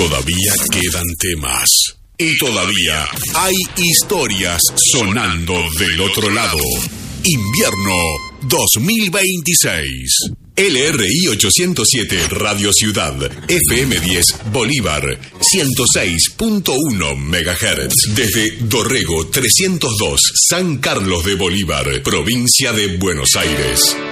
Todavía quedan temas. Y todavía hay historias sonando del otro lado. Invierno 2026. LRI 807 Radio Ciudad, FM 10 Bolívar, 106.1 MHz. Desde Dorrego 302, San Carlos de Bolívar, provincia de Buenos Aires.